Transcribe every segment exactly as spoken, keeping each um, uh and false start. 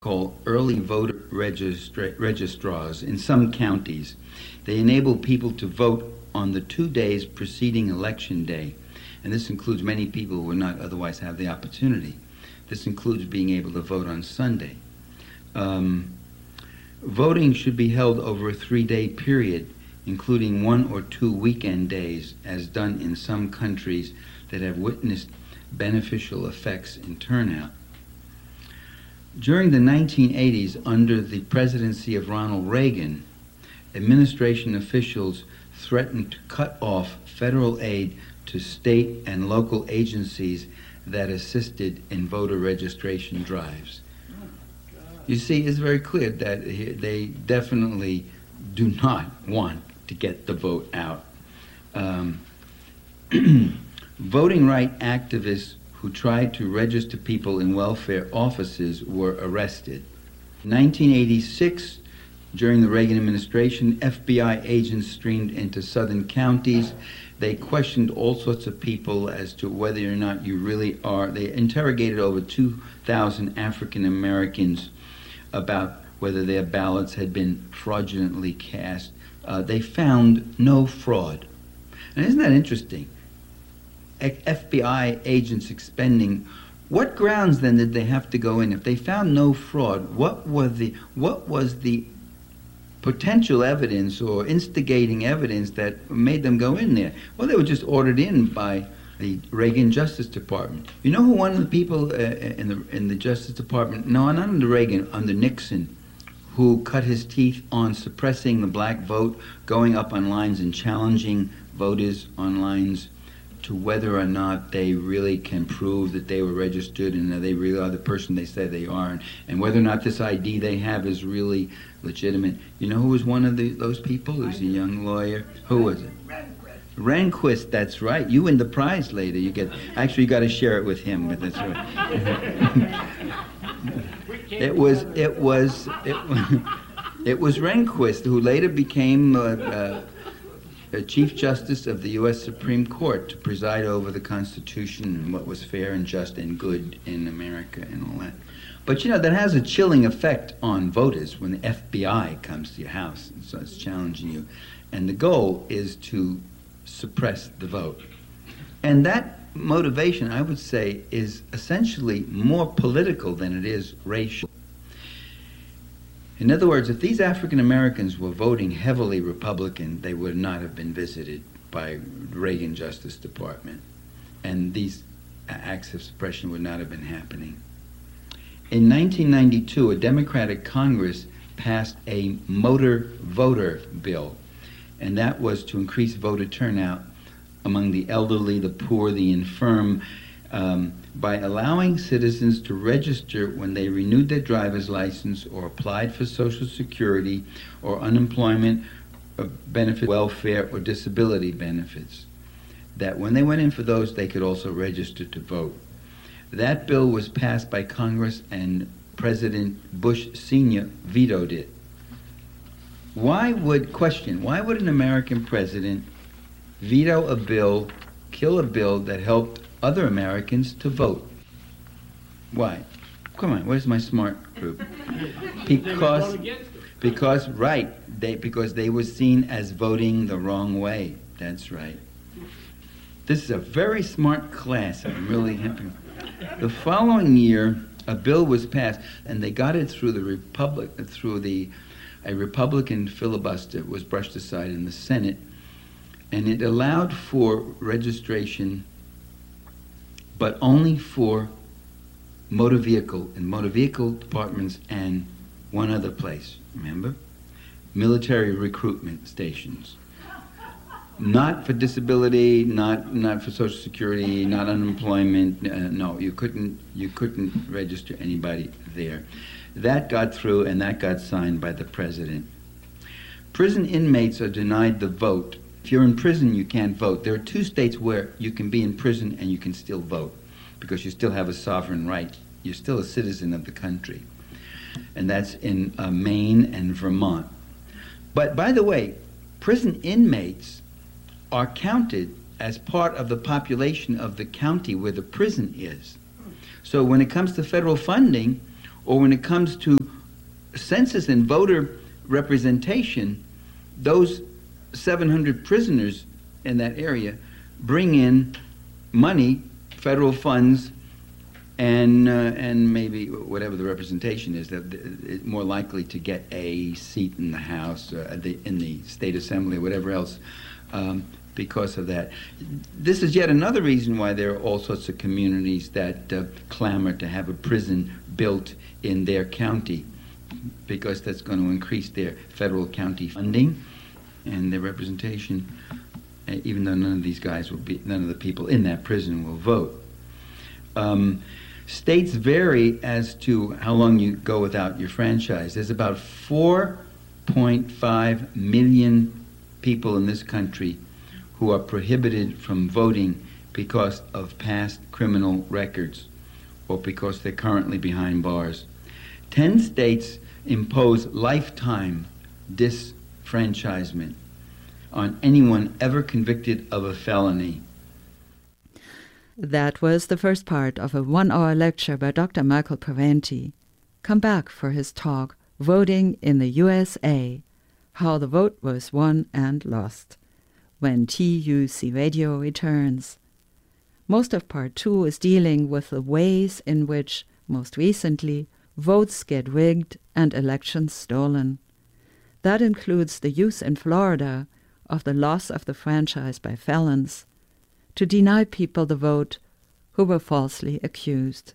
called early voter registra registrars in some counties. They enable people to vote on the two days preceding Election Day, and this includes many people who would not otherwise have the opportunity. This includes being able to vote on Sunday. Um, voting should be held over a three-day period, including one or two weekend days, as done in some countries that have witnessed beneficial effects in turnout. During the nineteen eighties, under the presidency of Ronald Reagan, administration officials threatened to cut off federal aid to state and local agencies that assisted in voter registration drives. You see, it's very clear that they definitely do not want to get the vote out. Um, voting right activists who tried to register people in welfare offices were arrested. In nineteen eighty-six, during the Reagan administration, F B I agents streamed into southern counties. They questioned all sorts of people as to whether or not you really are. They interrogated over two thousand African Americans about whether their ballots had been fraudulently cast. Uh, they found no fraud. And isn't that interesting? F B I agents expending, what grounds then did they have to go in? If they found no fraud, what were the what was the potential evidence or instigating evidence that made them go in there? Well, they were just ordered in by the Reagan Justice Department. You know who one of the people uh, in the in the Justice Department, no, not under Reagan, under Nixon, who cut his teeth on suppressing the black vote, going up on lines and challenging voters on lines to whether or not they really can prove that they were registered and that they really are the person they say they are, and, and whether or not this I D they have is really legitimate. You know who was one of the, those people? Who was a young lawyer? Who was it? Rehnquist, that's right. You win the prize later. You get, actually you got to share it with him, but that's right. it was, it was, it was, it was Rehnquist who later became uh, uh, a Chief Justice of the U S Supreme Court to preside over the Constitution and what was fair and just and good in America and all that. But you know, that has a chilling effect on voters when the F B I comes to your house and starts challenging you. And the goal is to suppress the vote. And that motivation, I would say, is essentially more political than it is racial. In other words, if these African Americans were voting heavily Republican, they would not have been visited by Reagan Justice Department, and these acts of suppression would not have been happening. In nineteen ninety-two, a Democratic Congress passed a motor voter bill, and that was to increase voter turnout among the elderly, the poor, the infirm, um, by allowing citizens to register when they renewed their driver's license or applied for Social Security or unemployment benefit, welfare, or disability benefits. That when they went in for those, they could also register to vote. That bill was passed by Congress, and President Bush Senior vetoed it. Why would, question, why would an American president veto a bill, kill a bill that helped other Americans to vote? Why? Come on, where's my smart group? Because, because, right, they, because they were seen as voting the wrong way. That's right. This is a very smart class. I'm really happy. The following year, a bill was passed, and they got it through the Republic, through the, a Republican filibuster. It was brushed aside in the Senate, and it allowed for registration, but only for motor vehicle and motor vehicle departments and one other place, remember? Military recruitment stations. Not for disability, not not for Social Security, not unemployment. Uh, no, you couldn't you couldn't register anybody there. That got through, and that got signed by the president. Prison inmates are denied the vote. If you're in prison, you can't vote. There are two states where you can be in prison and you can still vote, because you still have a sovereign right. You're still a citizen of the country. And that's in uh, Maine and Vermont. But by the way, prison inmates are counted as part of the population of the county where the prison is. So when it comes to federal funding, Or when it comes to census and voter representation, those seven hundred prisoners in that area bring in money, federal funds, and uh, and maybe whatever the representation is, that it's more likely to get a seat in the House, uh, the, in the State Assembly, or whatever else, um, because of that. This is yet another reason why there are all sorts of communities that uh, clamor to have a prison built in their county, because that's going to increase their federal county funding and their representation, even though none of these guys will be, none of the people in that prison will vote. Um, states vary as to how long you go without your franchise. There's about four point five million people in this country who are prohibited from voting because of past criminal records or because they're currently behind bars. Ten states impose lifetime disfranchisement on anyone ever convicted of a felony. That was the first part of a one-hour lecture by Doctor Michael Parenti. Come back for his talk, Voting in the U S A, How the Vote Was Won and Lost, when T U C Radio returns. Most of part two is dealing with the ways in which, most recently, votes get rigged and elections stolen. That includes the use in Florida of the loss of the franchise by felons to deny people the vote who were falsely accused.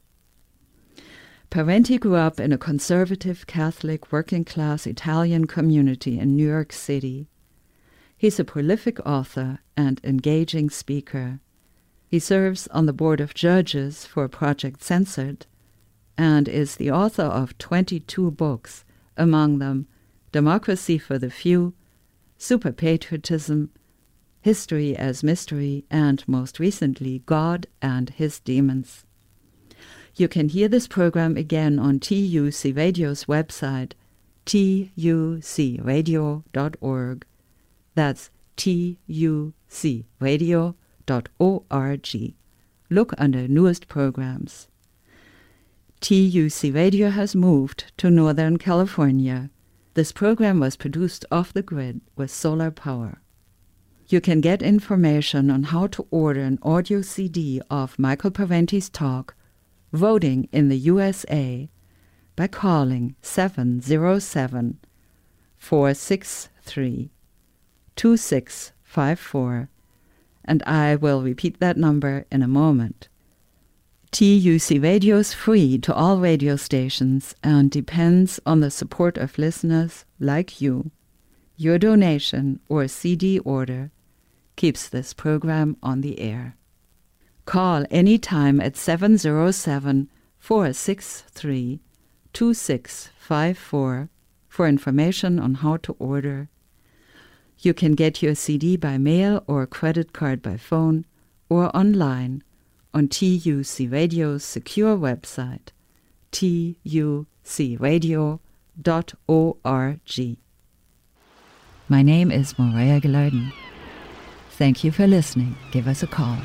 Parenti grew up in a conservative Catholic working-class Italian community in New York City. He's a prolific author and engaging speaker. He serves on the board of judges for Project Censored and is the author of twenty-two books, among them Democracy for the Few, Super Patriotism, History as Mystery, and most recently, God and His Demons. You can hear this program again on T U C Radio's website, T U C radio dot org. That's T U C radio dot org. Look under Newest Programs. T U C Radio has moved to Northern California. This program was produced off the grid with solar power. You can get information on how to order an audio C D of Michael Parenti's talk, Voting in the U S A, by calling seven zero seven, four six three, two six five four, and I will repeat that number in a moment. T U C Radio is free to all radio stations and depends on the support of listeners like you. Your donation or C D order keeps this program on the air. Call anytime at seven zero seven, four six three, two six five four for information on how to order. You can get your C D by mail or credit card by phone or online on T U C Radio's secure website, T U C radio dot org. My name is Maria Gilardin. Thank you for listening. Give us a call.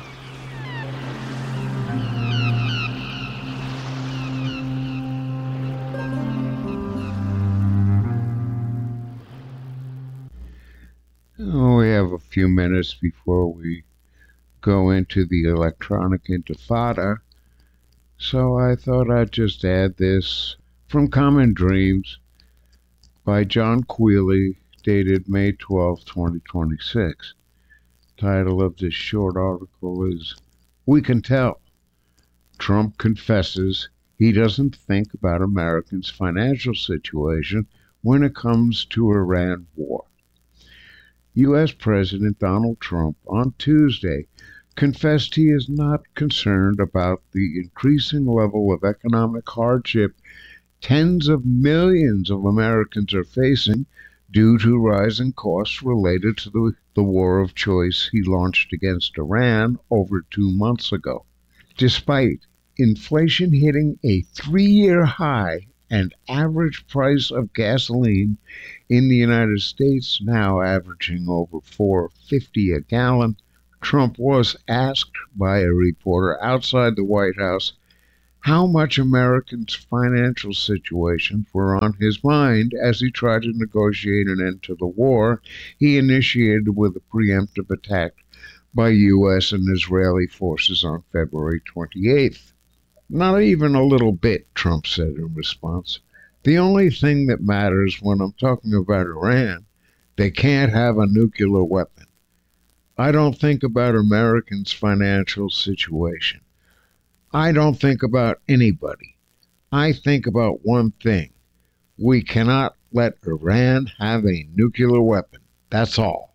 Oh, we have a few minutes before we go into the electronic intifada, so I thought I'd just add this from Common Dreams by John Quealy, dated May twelfth, twenty twenty-six. Title of this short article is, We Can Tell. Trump confesses he doesn't think about Americans' financial situation when it comes to Iran war. U S President Donald Trump on Tuesday confessed he is not concerned about the increasing level of economic hardship tens of millions of Americans are facing due to rising costs related to the, the war of choice he launched against Iran over two months ago. Despite inflation hitting a three-year high and average price of gasoline in the United States now averaging over four dollars and fifty cents a gallon, Trump was asked by a reporter outside the White House how much Americans' financial situations were on his mind as he tried to negotiate an end to the war he initiated with a preemptive attack by U S and Israeli forces on February twenty-eighth. Not even a little bit, Trump said in response. The only thing that matters when I'm talking about Iran, they can't have a nuclear weapon. I don't think about Americans' financial situation. I don't think about anybody. I think about one thing. We cannot let Iran have a nuclear weapon. That's all.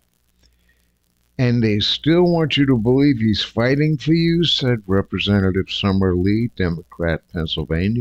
And they still want you to believe he's fighting for you, said Representative Summer Lee, Democrat, Pennsylvania,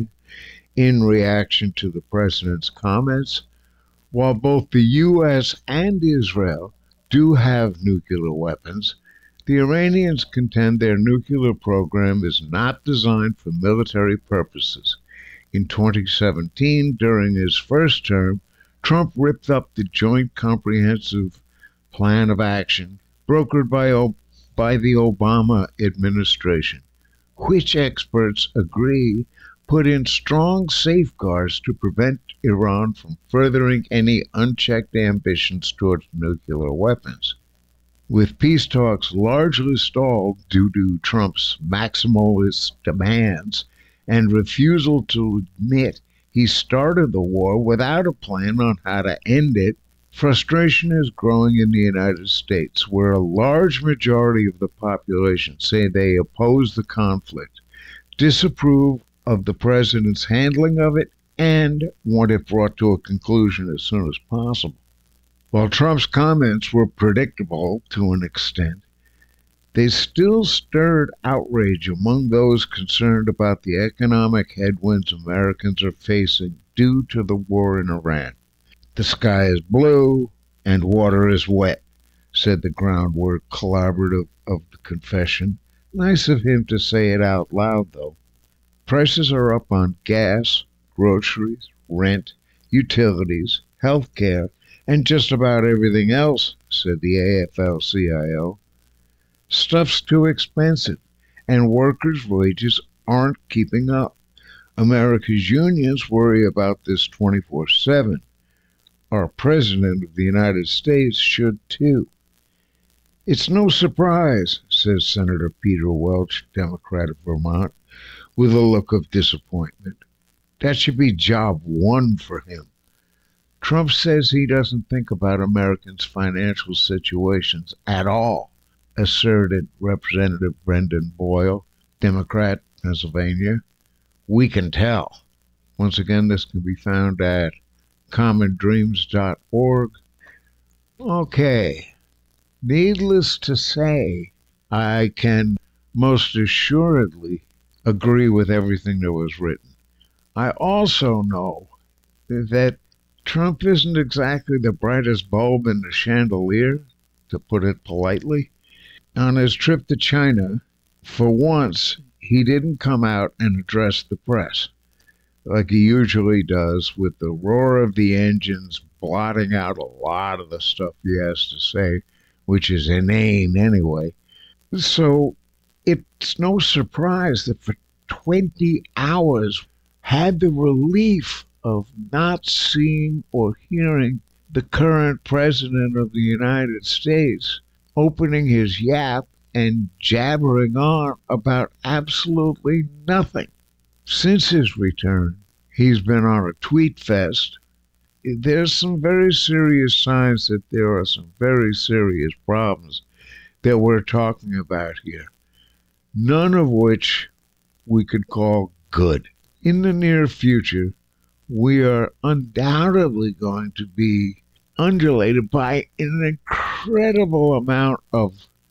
in reaction to the president's comments. While both the U S and Israel do have nuclear weapons, the Iranians contend their nuclear program is not designed for military purposes. In twenty seventeen, during his first term, Trump ripped up the Joint Comprehensive Plan of Action brokered by, o- by the Obama administration, which experts agree put in strong safeguards to prevent Iran from furthering any unchecked ambitions towards nuclear weapons. With peace talks largely stalled due to Trump's maximalist demands and refusal to admit he started the war without a plan on how to end it, frustration is growing in the United States, where a large majority of the population say they oppose the conflict, disapprove of the president's handling of it, and want it brought to a conclusion as soon as possible. While Trump's comments were predictable to an extent, they still stirred outrage among those concerned about the economic headwinds Americans are facing due to the war in Iran. The sky is blue and water is wet, said the groundwork collaborative of the confession. Nice of him to say it out loud, though. Prices are up on gas, groceries, rent, utilities, health care, and just about everything else, said the A F L C I O. Stuff's too expensive, and workers' wages aren't keeping up. America's unions worry about this twenty-four seven. Our President of the United States should too. It's no surprise, says Senator Peter Welch, Democrat of Vermont, with a look of disappointment. That should be job one for him. Trump says he doesn't think about Americans' financial situations at all, asserted Representative Brendan Boyle, Democrat, Pennsylvania. We can tell. Once again, this can be found at common dreams dot org. Okay. Needless to say, I can most assuredly agree with everything that was written. I also know that Trump isn't exactly the brightest bulb in the chandelier, to put it politely. On his trip to China, for once, he didn't come out and address the press, like he usually does, with the roar of the engines blotting out a lot of the stuff he has to say, which is inane anyway. So it's no surprise that for twenty hours had the relief of not seeing or hearing the current president of the United States opening his yap and jabbering on about absolutely nothing. Since his return, he's been on a tweet fest. There's some very serious signs that there are some very serious problems that we're talking about here, none of which we could call good. In the near future, we are undoubtedly going to be undulated by an incredible amount of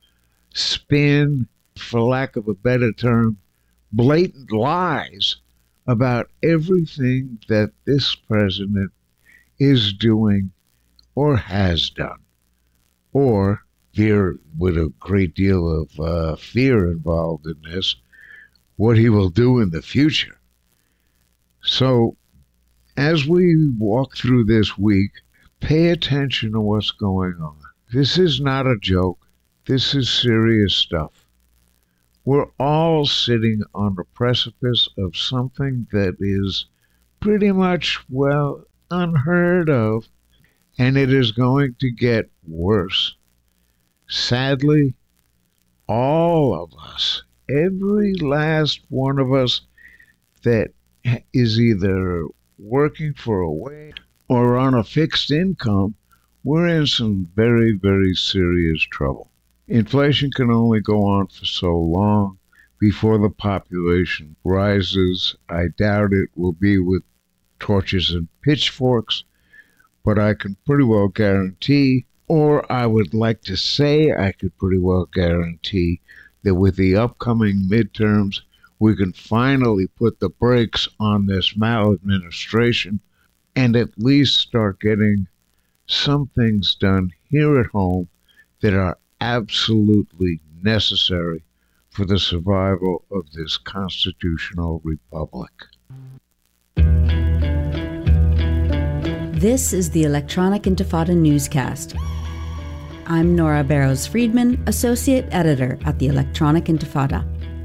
spin, for lack of a better term, blatant lies about everything that this president is doing or has done, or fear, with a great deal of uh, fear involved in this, what he will do in the future. So, as we walk through this week, pay attention to what's going on. This is not a joke. This is serious stuff. We're all sitting on the precipice of something that is pretty much, well, unheard of, and it is going to get worse. Sadly, all of us, every last one of us that is either working for a wage or on a fixed income, we're in some very, very serious trouble. Inflation can only go on for so long before the population rises. I doubt it will be with torches and pitchforks, but I can pretty well guarantee, or I would like to say I could pretty well guarantee, that with the upcoming midterms, we can finally put the brakes on this maladministration and at least start getting some things done here at home that are absolutely necessary for the survival of this constitutional republic. This is the Electronic Intifada newscast. I'm Nora Barrows-Friedman, Associate Editor at the Electronic Intifada.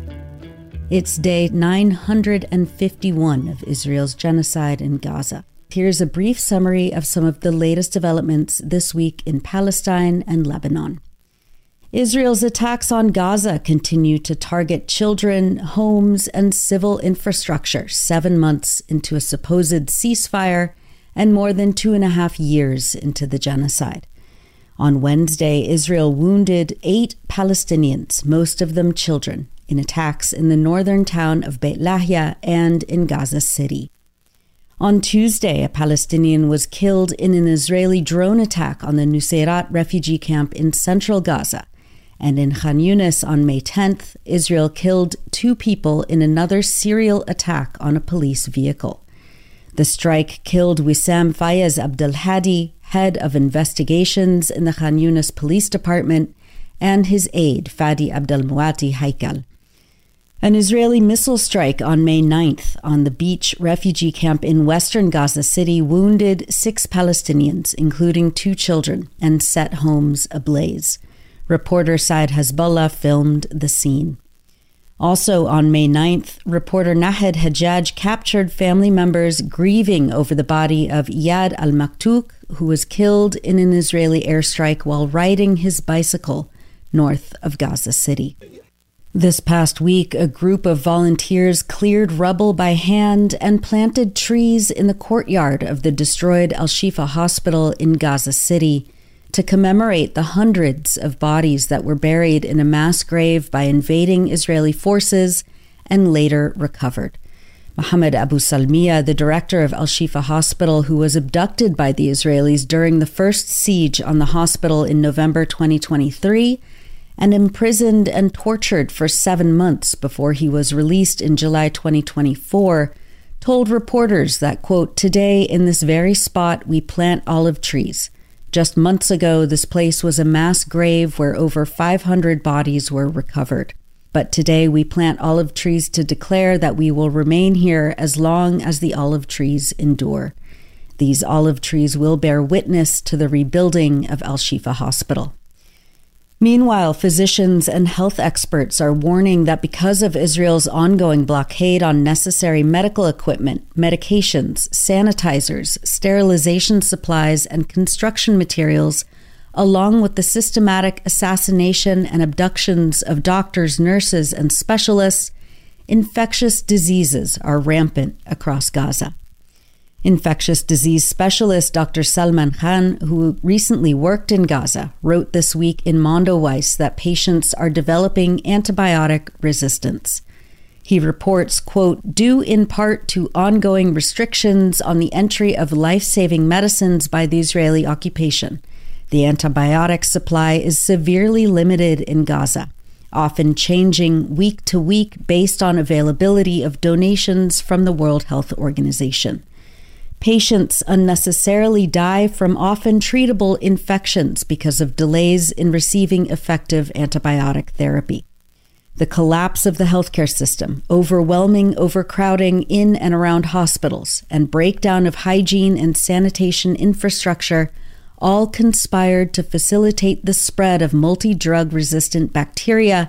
It's day nine hundred fifty-one of Israel's genocide in Gaza. Here's a brief summary of some of the latest developments this week in Palestine and Lebanon. Israel's attacks on Gaza continue to target children, homes, and civil infrastructure seven months into a supposed ceasefire and more than two and a half years into the genocide. On Wednesday, Israel wounded eight Palestinians, most of them children, in attacks in the northern town of Beit Lahia and in Gaza City. On Tuesday, a Palestinian was killed in an Israeli drone attack on the Nuseirat refugee camp in central Gaza. And in Khan Yunis on May tenth, Israel killed two people in another serial attack on a police vehicle. The strike killed Wissam Fayez Abdelhadi, head of investigations in the Khan Yunis Police Department, and his aide, Fadi Abdelmuati Haikal. An Israeli missile strike on May ninth on the beach refugee camp in western Gaza City wounded six Palestinians, including two children, and set homes ablaze. Reporter Said Hezbollah filmed the scene. Also on May ninth, reporter Nahed Hajjaj captured family members grieving over the body of Iyad al-Maktouk, who was killed in an Israeli airstrike while riding his bicycle north of Gaza City. This past week, a group of volunteers cleared rubble by hand and planted trees in the courtyard of the destroyed Al-Shifa hospital in Gaza City to commemorate the hundreds of bodies that were buried in a mass grave by invading Israeli forces and later recovered. Mohammed Abu Salmiya, the director of Al-Shifa Hospital, who was abducted by the Israelis during the first siege on the hospital in November twenty twenty-three, and imprisoned and tortured for seven months before he was released in July twenty twenty-four, told reporters that, quote, "Today in this very spot we plant olive trees. Just months ago, this place was a mass grave where over five hundred bodies were recovered. But today we plant olive trees to declare that we will remain here as long as the olive trees endure. These olive trees will bear witness to the rebuilding of Al-Shifa Hospital." Meanwhile, physicians and health experts are warning that because of Israel's ongoing blockade on necessary medical equipment, medications, sanitizers, sterilization supplies, and construction materials, along with the systematic assassination and abductions of doctors, nurses, and specialists, infectious diseases are rampant across Gaza. Infectious disease specialist Doctor Salman Khan, who recently worked in Gaza, wrote this week in Mondoweiss that patients are developing antibiotic resistance. He reports, quote, "due in part to ongoing restrictions on the entry of life-saving medicines by the Israeli occupation. The antibiotic supply is severely limited in Gaza, often changing week to week based on availability of donations from the World Health Organization. Patients unnecessarily die from often treatable infections because of delays in receiving effective antibiotic therapy. The collapse of the healthcare system, overwhelming overcrowding in and around hospitals, and breakdown of hygiene and sanitation infrastructure all conspired to facilitate the spread of multi-drug resistant bacteria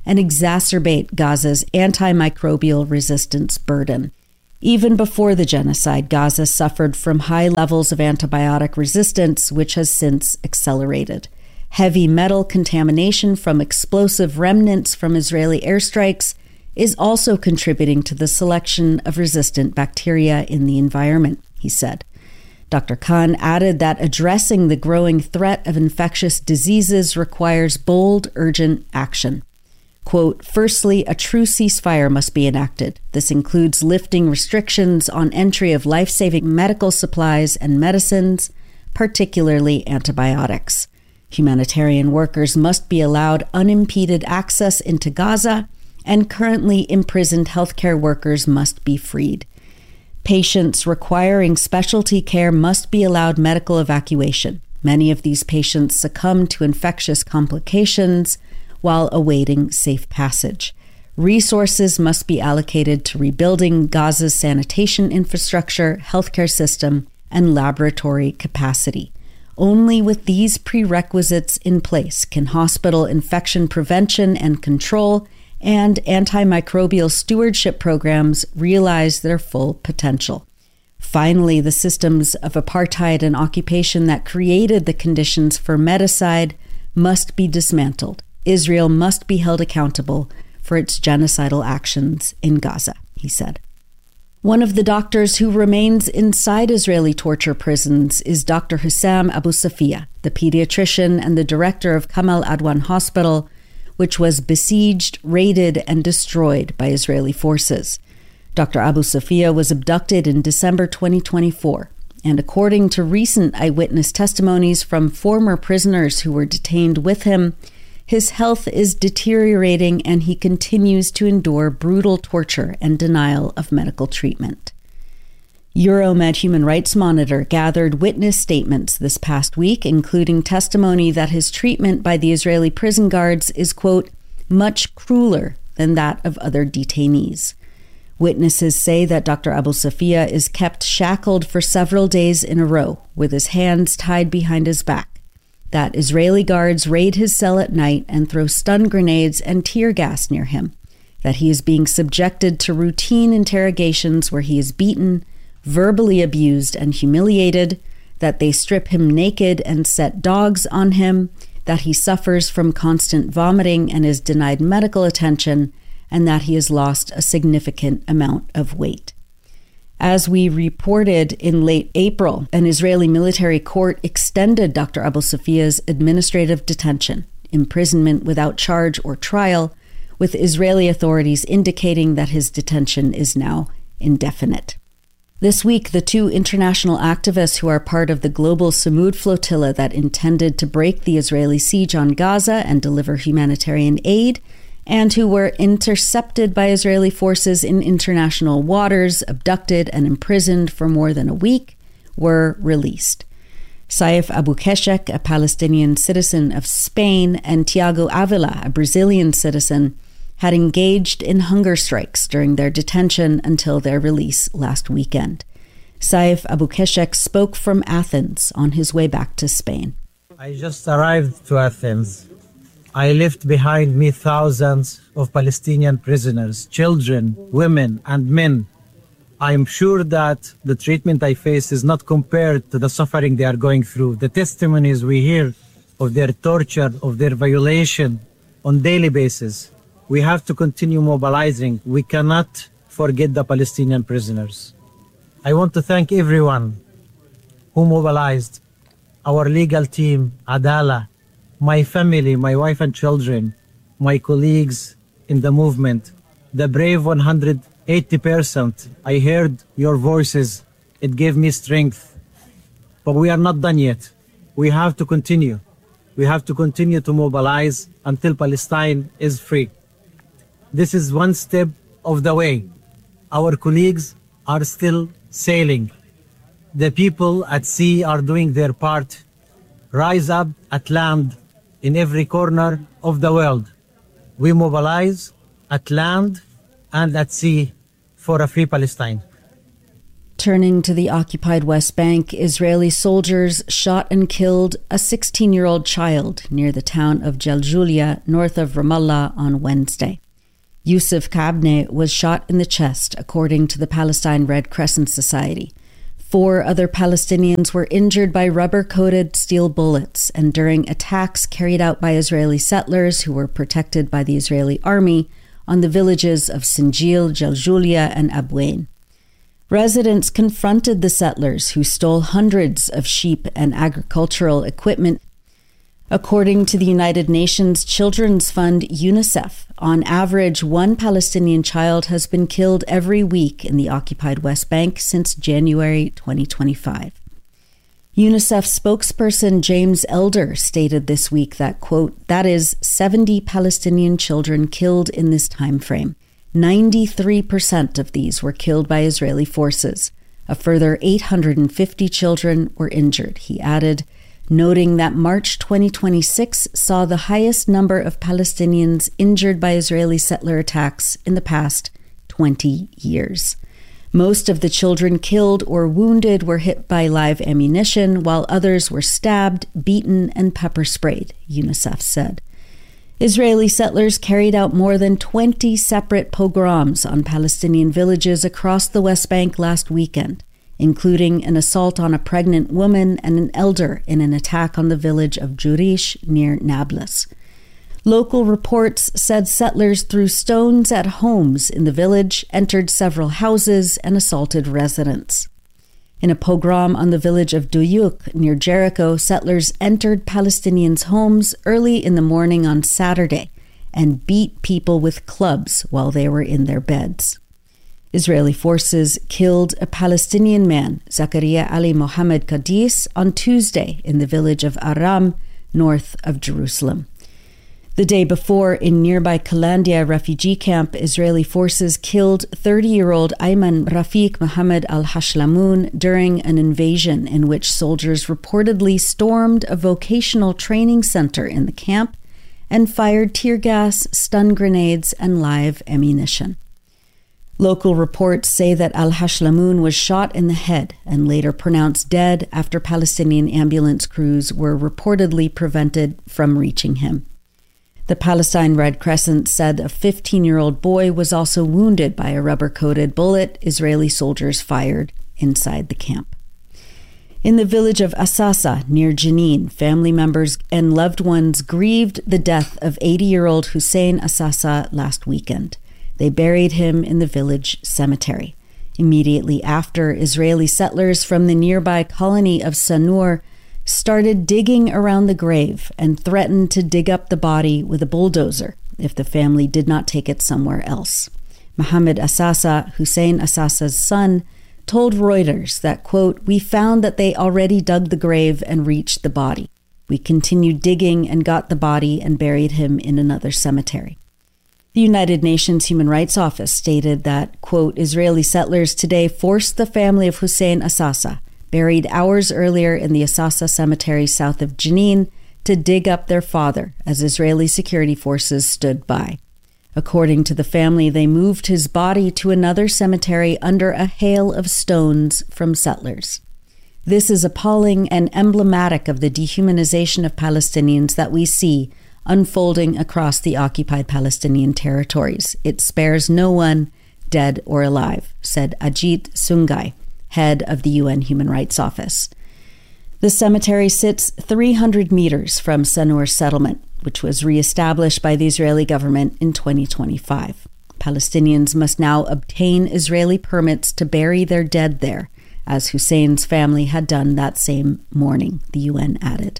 and exacerbate Gaza's antimicrobial resistance burden. Even before the genocide, Gaza suffered from high levels of antibiotic resistance, which has since accelerated. Heavy metal contamination from explosive remnants from Israeli airstrikes is also contributing to the selection of resistant bacteria in the environment, he said. Doctor Khan added that addressing the growing threat of infectious diseases requires bold, urgent action. Quote, firstly, a true ceasefire must be enacted. This includes lifting restrictions on entry of life-saving medical supplies and medicines, particularly antibiotics. Humanitarian workers must be allowed unimpeded access into Gaza, and currently imprisoned healthcare workers must be freed. Patients requiring specialty care must be allowed medical evacuation. Many of these patients succumb to infectious complications while awaiting safe passage. Resources must be allocated to rebuilding Gaza's sanitation infrastructure, healthcare system, and laboratory capacity. Only with these prerequisites in place can hospital infection prevention and control and antimicrobial stewardship programs realize their full potential. Finally, the systems of apartheid and occupation that created the conditions for medicide must be dismantled. Israel must be held accountable for its genocidal actions in Gaza, he said. One of the doctors who remains inside Israeli torture prisons is Doctor Hussam Abu Safia, the pediatrician and the director of Kamal Adwan Hospital, which was besieged, raided, and destroyed by Israeli forces. Doctor Abu Safia was abducted in December twenty twenty-four, and according to recent eyewitness testimonies from former prisoners who were detained with him, his health is deteriorating and he continues to endure brutal torture and denial of medical treatment. Euromed Human Rights Monitor gathered witness statements this past week, including testimony that his treatment by the Israeli prison guards is, quote, much crueler than that of other detainees. Witnesses say that Doctor Abu Safia is kept shackled for several days in a row, with his hands tied behind his back, that Israeli guards raid his cell at night and throw stun grenades and tear gas near him, that he is being subjected to routine interrogations where he is beaten, verbally abused and humiliated, that they strip him naked and set dogs on him, that he suffers from constant vomiting and is denied medical attention, and that he has lost a significant amount of weight. As we reported in late April, an Israeli military court extended Doctor Abu Safia's administrative detention, imprisonment without charge or trial, with Israeli authorities indicating that his detention is now indefinite. This week, the two international activists who are part of the global Samud flotilla that intended to break the Israeli siege on Gaza and deliver humanitarian aid, and who were intercepted by Israeli forces in international waters, abducted and imprisoned for more than a week, were released. Saif Abu Keshek, a Palestinian citizen of Spain, and Tiago Avila, a Brazilian citizen, had engaged in hunger strikes during their detention until their release last weekend. Saif Abu Keshek spoke from Athens on his way back to Spain. I just arrived to Athens. I left behind me thousands of Palestinian prisoners, children, women, and men. I am sure that the treatment I face is not compared to the suffering they are going through. The testimonies we hear of their torture, of their violation on daily basis. We have to continue mobilizing. We cannot forget the Palestinian prisoners. I want to thank everyone who mobilized, our legal team, Adala, my family, my wife and children, my colleagues in the movement, the brave one hundred eighty percent. I heard your voices. It gave me strength. But we are not done yet. We have to continue. We have to continue to mobilize until Palestine is free. This is one step of the way. Our colleagues are still sailing. The people at sea are doing their part. Rise up at land in every corner of the world. We mobilize at land and at sea for a free Palestine. Turning to the occupied West Bank, Israeli soldiers shot and killed a sixteen-year-old child near the town of Jaljoulia, north of Ramallah, on Wednesday. Yusuf Kabne was shot in the chest, according to the Palestine Red Crescent Society. Four other Palestinians were injured by rubber-coated steel bullets and during attacks carried out by Israeli settlers who were protected by the Israeli army on the villages of Sinjil, Jaljoulia, and Abwain. Residents confronted the settlers who stole hundreds of sheep and agricultural equipment. According to the United Nations Children's Fund, UNICEF, on average, one Palestinian child has been killed every week in the occupied West Bank since January twenty twenty-five. UNICEF spokesperson James Elder stated this week that, quote, that is seventy Palestinian children killed in this time frame. ninety-three percent of these were killed by Israeli forces. A further eight hundred fifty children were injured, he added, noting that March twenty twenty-six saw the highest number of Palestinians injured by Israeli settler attacks in the past twenty years. Most of the children killed or wounded were hit by live ammunition, while others were stabbed, beaten, and pepper sprayed, UNICEF said. Israeli settlers carried out more than twenty separate pogroms on Palestinian villages across the West Bank last weekend, including an assault on a pregnant woman and an elder in an attack on the village of Jurish near Nablus. Local reports said settlers threw stones at homes in the village, entered several houses, and assaulted residents. In a pogrom on the village of Duyuk near Jericho, settlers entered Palestinians' homes early in the morning on Saturday and beat people with clubs while they were in their beds. Israeli forces killed a Palestinian man, Zakaria Ali Mohammed Qadis, on Tuesday in the village of Aram, north of Jerusalem. The day before, in nearby Kalandia refugee camp, Israeli forces killed thirty-year-old Ayman Rafiq Mohammed al-Hashlamoun during an invasion in which soldiers reportedly stormed a vocational training center in the camp and fired tear gas, stun grenades, and live ammunition. Local reports say that al-Hashlamoun was shot in the head and later pronounced dead after Palestinian ambulance crews were reportedly prevented from reaching him. The Palestine Red Crescent said a fifteen-year-old boy was also wounded by a rubber-coated bullet Israeli soldiers fired inside the camp. In the village of Asasa, near Jenin, family members and loved ones grieved the death of eighty-year-old Hussein Asasa last weekend. They buried him in the village cemetery. Immediately after, Israeli settlers from the nearby colony of Sanur started digging around the grave and threatened to dig up the body with a bulldozer if the family did not take it somewhere else. Mohammed Asasa, Hussein Asasa's son, told Reuters that, quote, we found that they already dug the grave and reached the body. We continued digging and got the body and buried him in another cemetery. The United Nations Human Rights Office stated that, quote, Israeli settlers today forced the family of Hussein Asasa, buried hours earlier in the Asasa cemetery south of Jenin, to dig up their father as Israeli security forces stood by. According to the family, they moved his body to another cemetery under a hail of stones from settlers. This is appalling and emblematic of the dehumanization of Palestinians that we see unfolding across the occupied Palestinian territories. It spares no one, dead or alive, said Ajit Sungai, head of the U N Human Rights Office. The cemetery sits three hundred meters from Sanur settlement, which was reestablished by the Israeli government in twenty twenty-five. Palestinians must now obtain Israeli permits to bury their dead there, as Hussein's family had done that same morning, the U N added.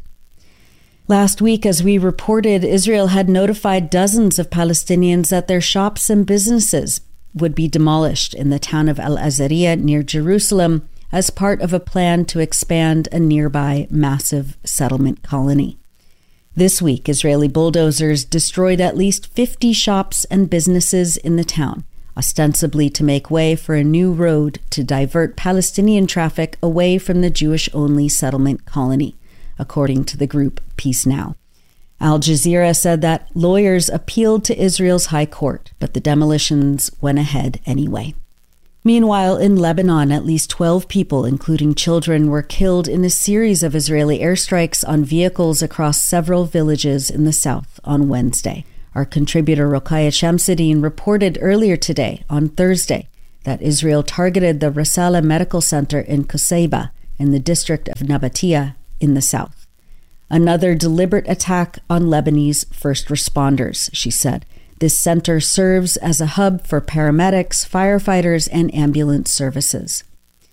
Last week, as we reported, Israel had notified dozens of Palestinians that their shops and businesses would be demolished in the town of Al-Azariya near Jerusalem as part of a plan to expand a nearby massive settlement colony. This week, Israeli bulldozers destroyed at least fifty shops and businesses in the town, ostensibly to make way for a new road to divert Palestinian traffic away from the Jewish-only settlement colony, according to the group Peace Now. Al Jazeera said that lawyers appealed to Israel's high court, but the demolitions went ahead anyway. Meanwhile, in Lebanon, at least twelve people, including children, were killed in a series of Israeli airstrikes on vehicles across several villages in the south on Wednesday. Our contributor Rokhaya Shamsuddin reported earlier today, on Thursday, that Israel targeted the Rasala Medical Center in Qusayba, in the district of Nabatia, in the south. Another deliberate attack on Lebanese first responders, she said. This center serves as a hub for paramedics, firefighters, and ambulance services.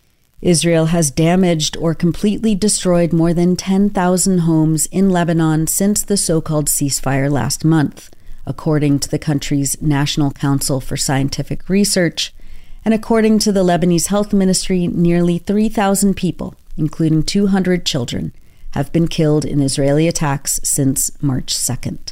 Israel has damaged or completely destroyed more than ten thousand homes in Lebanon since the so-called ceasefire last month, according to the country's National Council for Scientific Research, and according to the Lebanese Health Ministry, nearly three thousand people, including two hundred children, have been killed in Israeli attacks since March second.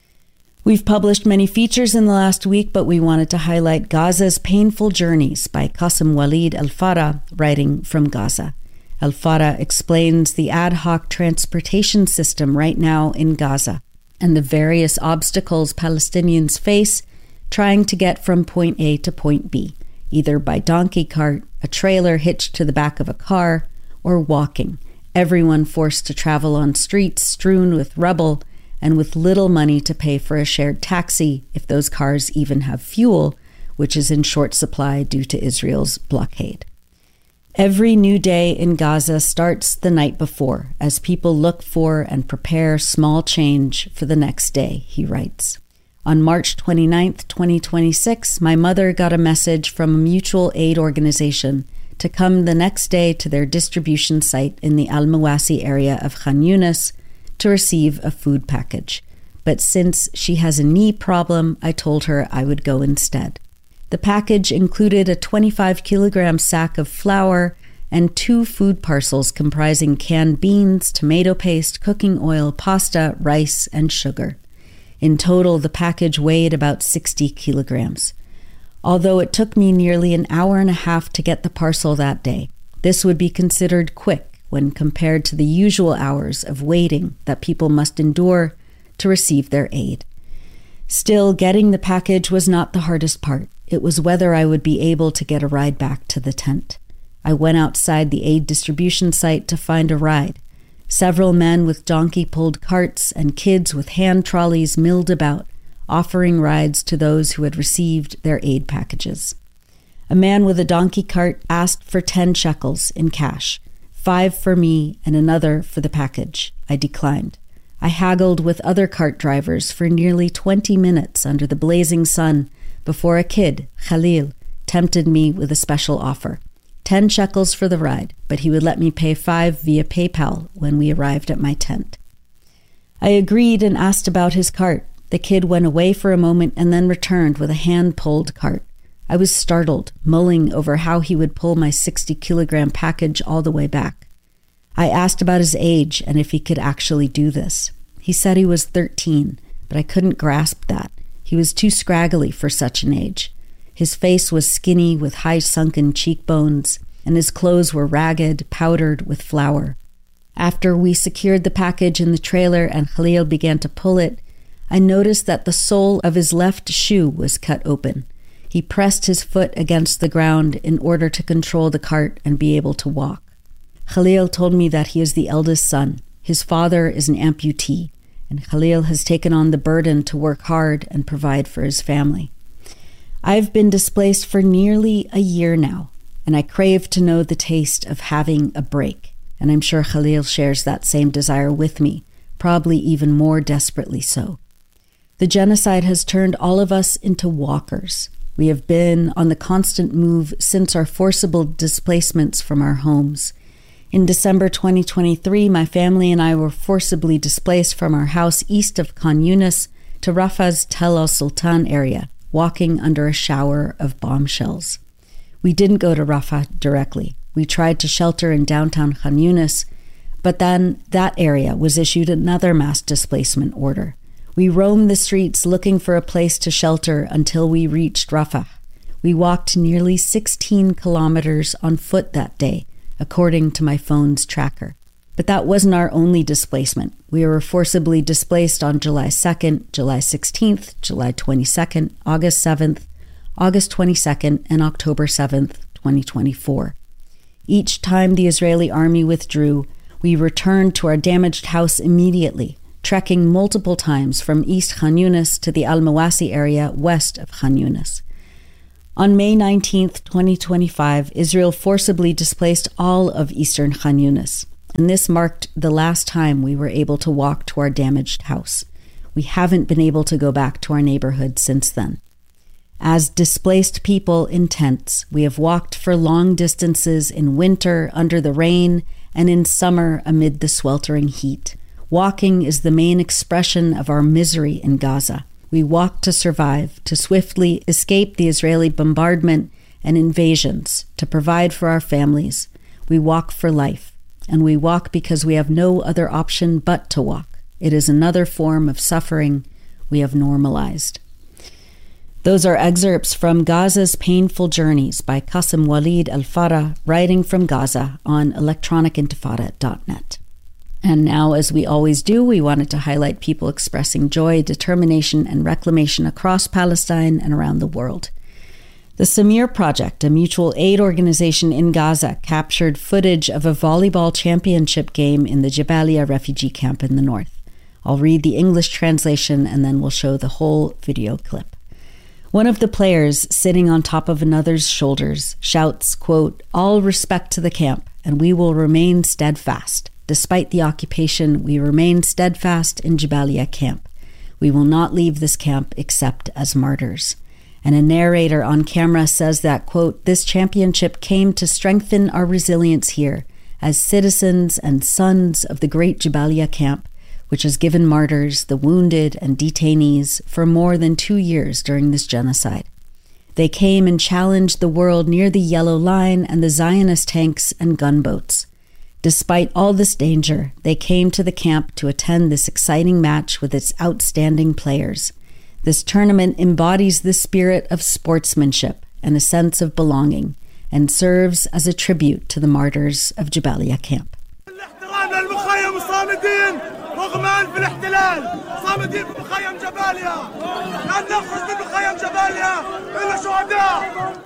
We've published many features in the last week, but we wanted to highlight Gaza's Painful Journeys by Qasim Walid Al-Farah, writing from Gaza. Al-Farah explains the ad hoc transportation system right now in Gaza and the various obstacles Palestinians face trying to get from point A to point B, either by donkey cart, a trailer hitched to the back of a car, or walking, everyone forced to travel on streets strewn with rubble and with little money to pay for a shared taxi if those cars even have fuel, which is in short supply due to Israel's blockade. Every new day in Gaza starts the night before, as people look for and prepare small change for the next day, he writes. On March twenty-ninth, twenty twenty-six, my mother got a message from a mutual aid organization to come the next day to their distribution site in the Al-Mawasi area of Khan Yunis to receive a food package. But since she has a knee problem, I told her I would go instead. The package included a twenty-five kilogram sack of flour and two food parcels comprising canned beans, tomato paste, cooking oil, pasta, rice, and sugar. In total, the package weighed about sixty kilograms. Although it took me nearly an hour and a half to get the parcel that day, this would be considered quick when compared to the usual hours of waiting that people must endure to receive their aid. Still, getting the package was not the hardest part. It was whether I would be able to get a ride back to the tent. I went outside the aid distribution site to find a ride. Several men with donkey-pulled carts and kids with hand trolleys milled about, offering rides to those who had received their aid packages. A man with a donkey cart asked for ten shekels in cash, five for me and another for the package. I declined. I haggled with other cart drivers for nearly twenty minutes under the blazing sun before a kid, Khalil, tempted me with a special offer. Ten shekels for the ride, but he would let me pay five via PayPal when we arrived at my tent. I agreed and asked about his cart. The kid went away for a moment and then returned with a hand-pulled cart. I was startled, mulling over how he would pull my sixty kilogram package all the way back. I asked about his age and if he could actually do this. He said he was thirteen, but I couldn't grasp that. He was too scraggly for such an age. His face was skinny with high sunken cheekbones, and his clothes were ragged, powdered with flour. After we secured the package in the trailer and Khalil began to pull it, I noticed that the sole of his left shoe was cut open. He pressed his foot against the ground in order to control the cart and be able to walk. Khalil told me that he is the eldest son. His father is an amputee, and Khalil has taken on the burden to work hard and provide for his family. I've been displaced for nearly a year now, and I crave to know the taste of having a break, and I'm sure Khalil shares that same desire with me, probably even more desperately so. The genocide has turned all of us into walkers. We have been on the constant move since our forcible displacements from our homes. In December twenty twenty-three, my family and I were forcibly displaced from our house east of Khan Yunis to Rafah's Tel al-Sultan area, walking under a shower of bombshells. We didn't go to Rafah directly. We tried to shelter in downtown Khan Yunis, but then that area was issued another mass displacement order. We roamed the streets looking for a place to shelter until we reached Rafah. We walked nearly sixteen kilometers on foot that day, according to my phone's tracker. But that wasn't our only displacement. We were forcibly displaced on July second, July sixteenth, July twenty-second, August seventh, August twenty-second and October seventh, twenty twenty-four. Each time the Israeli army withdrew, we returned to our damaged house immediately, trekking multiple times from East Khan Yunis to the Al-Mawasi area west of Khan Yunis. On May nineteenth, twenty twenty-five, Israel forcibly displaced all of eastern Khan Yunis, and this marked the last time we were able to walk to our damaged house. We haven't been able to go back to our neighborhood since then. As displaced people in tents, we have walked for long distances in winter under the rain and in summer amid the sweltering heat. Walking is the main expression of our misery in Gaza. We walk to survive, to swiftly escape the Israeli bombardment and invasions, to provide for our families. We walk for life, and we walk because we have no other option but to walk. It is another form of suffering we have normalized. Those are excerpts from Gaza's Painful Journeys by Qasim Walid Al-Farah, writing from Gaza on electronic intifada dot net. And now, as we always do, we wanted to highlight people expressing joy, determination, and reclamation across Palestine and around the world. The Samir Project, a mutual aid organization in Gaza, captured footage of a volleyball championship game in the Jabalia refugee camp in the north. I'll read the English translation and then we'll show the whole video clip. One of the players, sitting on top of another's shoulders, shouts, quote, "All respect to the camp, and we will remain steadfast. Despite the occupation, we remain steadfast in Jabalia camp. We will not leave this camp except as martyrs." And a narrator on camera says that, quote, "This championship came to strengthen our resilience here as citizens and sons of the great Jabalia camp, which has given martyrs, the wounded, and detainees for more than two years during this genocide. They came and challenged the world near the Yellow Line and the Zionist tanks and gunboats. Despite all this danger, they came to the camp to attend this exciting match with its outstanding players. This tournament embodies the spirit of sportsmanship and a sense of belonging, and serves as a tribute to the martyrs of Jabalia camp." رغم أنف الاحتلال صامدين في مخيم جباليا لن نخرج من مخيم جباليا إلا شهداء.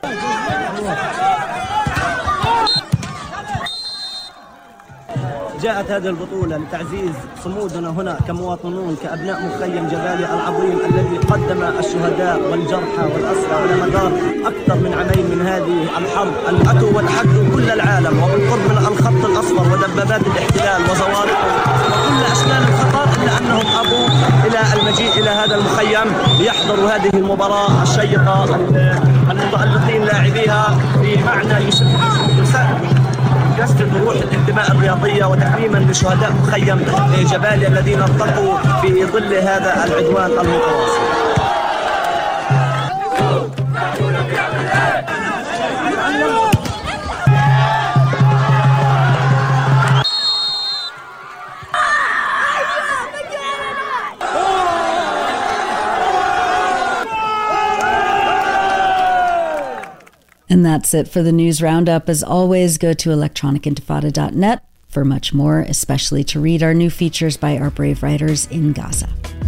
جاءت هذه البطولة لتعزيز صمودنا هنا كمواطنون كأبناء مخيم جباليا العظيم الذي قدم الشهداء والجرحى والأسرى على مدار أكثر من عامين من هذه الحرب أن أتوا وتحدوا كل العالم وبالقرب من الخط الأصفر ودبابات الاحتلال وزوارقه وكل أشكال الخطر إلا أنهم أبوا إلى المجيء إلى هذا المخيم ليحضروا هذه المباراة الشيقة المتألقين لاعبيها بمعنى يساعد يسجد روح الانتماء الرياضية وتكريما لشهداء مخيم جباليا الذين ارتقوا في ظل هذا العدوان المتواصل. And that's it for the news roundup. As always, go to electronic intifada dot net for much more, especially to read our new features by our brave writers in Gaza.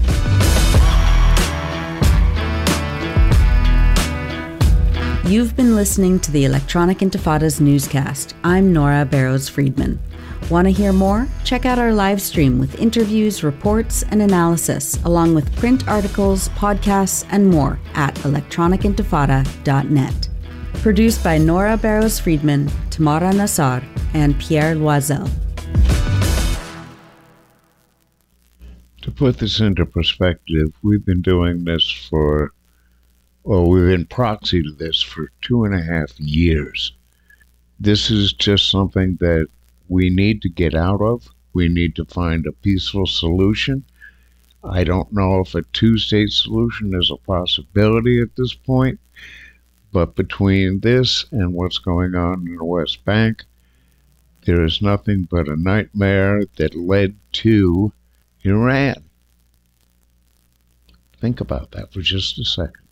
You've been listening to the Electronic Intifada's newscast. I'm Nora Barrows-Friedman. Want to hear more? Check out our live stream with interviews, reports, and analysis, along with print articles, podcasts, and more at electronic intifada dot net. Produced by Nora Barrows-Friedman, Tamara Nassar, and Pierre Loisel. To put this into perspective, we've been doing this for, well, we've been proxy to this for two and a half years. This is just something that we need to get out of. We need to find a peaceful solution. I don't know if a two-state solution is a possibility at this point. But between this and what's going on in the West Bank, there is nothing but a nightmare that led to Iran. Think about that for just a second.